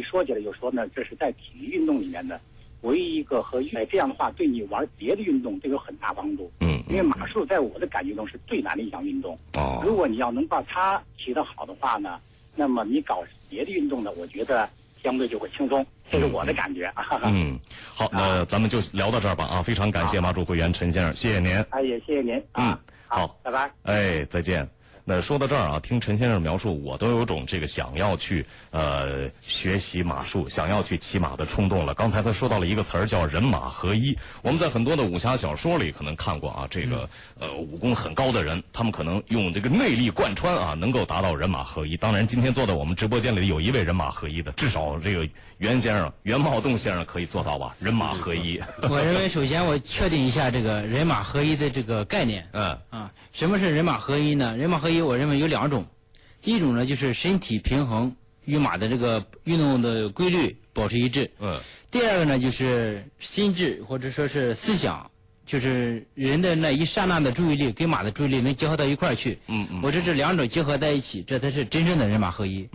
说起来就说呢，这是在体育运动里面的唯一一个和这样的话对你玩别的运动这个有很大帮助。因为马术在我的感觉中是最难的一项运动。如果你要能把它骑得好的话呢，那么你搞别的运动呢，我觉得相对就会轻松，这是我的感觉。 好，那咱们就聊到这儿吧啊！非常感谢马术会员陈先生，谢谢您。 也谢谢您。好，拜拜。 再见。那说到这儿啊，听陈先生描述，我都有种这个想要去学习马术，想要去骑马的冲动了。刚才他说到了一个词儿叫人马合一，我们在很多的武侠小说里可能看过啊，这个武功很高的人，他们可能用这个内力贯穿啊，能够达到人马合一。当然，今天坐在我们直播间里有一位人马合一的，至少这个袁先生袁茂栋先生可以做到吧？人马合一。 我认为首先我确定一下这个人马合一的这个概念。什么是人马合一呢？人马合一我认为有两种，第一种呢就是身体平衡与马的这个运动的规律保持一致。第二个呢就是心智或者说是思想，就是人的那一刹那的注意力跟马的注意力能结合到一块儿去。我这两种结合在一起，这才是真正的人马合一。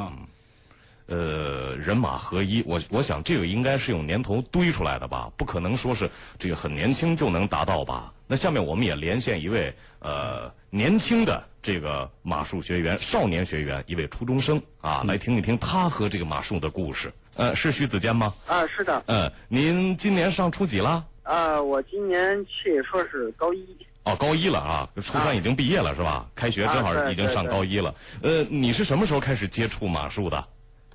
人马合一，我想这个应该是用年头堆出来的吧，不可能说是这个很年轻就能达到吧。那下面我们也连线一位年轻的这个马术学员，少年学员，一位初中生啊，来听一听他和这个马术的故事。是徐子坚吗？ 是的。 您今年上初几了？ 我今年可以说是高一。 高一了啊，初三已经毕业了是吧？开学正好已经上高一了。你是什么时候开始接触马术的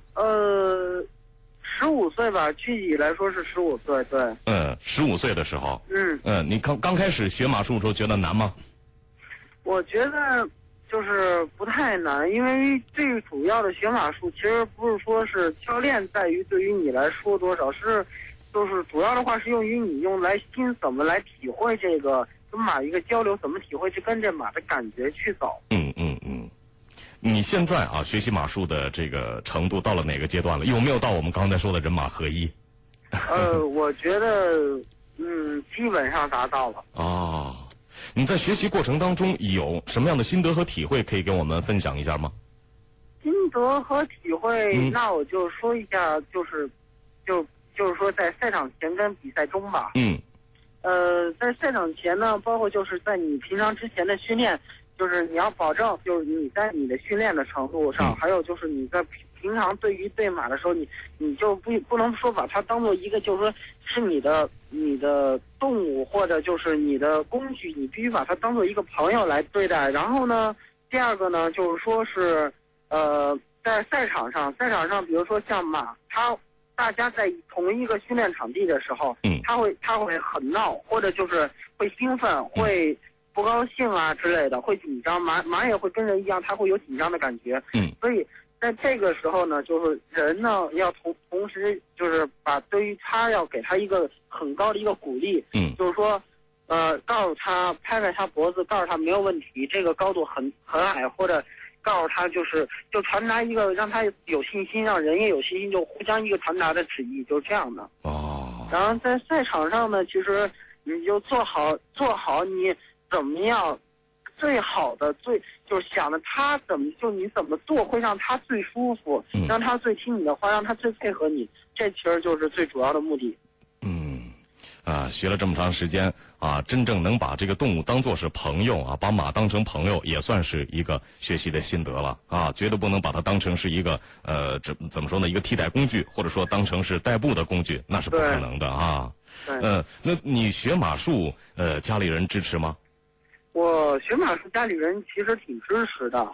？15岁吧，具体来说是15岁，对。 15岁的时候。你刚开始学马术的时候觉得难吗？ 我觉得就是不太难，因为最主要的学马术其实不是说是教练在于对于你来说多少，就是主要的话是用来心怎么来体会这个跟马一个交流，怎么体会去跟着马的感觉去走。 你现在啊学习马术的这个程度到了哪个阶段了？有没有到我们刚才说的人马合一？ 我觉得基本上达到了。 你在学习过程当中有什么样的心得和体会可以跟我们分享一下吗？ 心得和体会，那我就说一下，就是说在赛场前跟比赛中吧。在赛场前呢，包括就是在你平常之前的训练，就是你要保证，就是你在你的训练的程度上，还有就是你在平常对于对马的时候，你就不能说把它当做一个，就是说是你的动物或者就是你的工具，你必须把它当做一个朋友来对待。然后呢，第二个呢，就是说是在赛场上，比如说像马，大家在同一个训练场地的时候，他会很闹，或者就是会兴奋，会不高兴啊之类的，会紧张，马也会跟人一样，他会有紧张的感觉。所以在这个时候呢，就是人呢要同时就是对于他要给他一个很高的一个鼓励。就是说告诉他，拍拍他脖子，告诉他没有问题，这个高度很矮，或者告诉他就传达一个让他有信心，让人也有信心，就互相一个传达的旨意，就是这样的。然后在赛场上呢，其实你就做好你怎么样最好的就是想着他你怎么做会让他最舒服，让他最听你的话，让他最配合你，这其实就是最主要的目的。 学了这么长时间啊，真正能把这个动物当作是朋友啊，把马当成朋友，也算是一个学习的心得了啊。绝对不能把它当成是一个怎么说呢，一个替代工具，或者说当成是代步的工具，那是不可能的啊。那你学马术家里人支持吗？ 我学马术家里人其实挺支持的。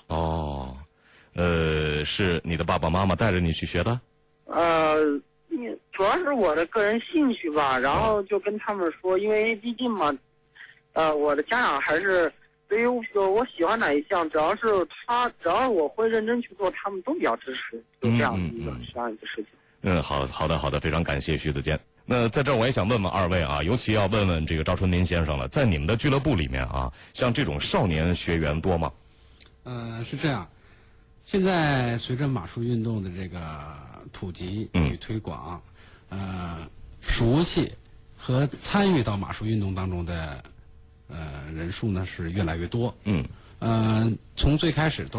是你的爸爸妈妈带着你去学的？ 主要是我的个人兴趣吧，然后就跟他们说，因为毕竟嘛，我的家长还是对于我喜欢哪一项，只要是我会认真去做，他们都比较支持，就这样一个事情。 好的，非常感谢徐子坚。那在这儿我也想问问二位啊，尤其要问问这个赵春林先生了，在你们的俱乐部里面啊，像这种少年学员多吗？ 是这样，现在随着马术运动的这个普及与推广，熟悉和参与到马术运动当中的人数呢是越来越多。从最开始都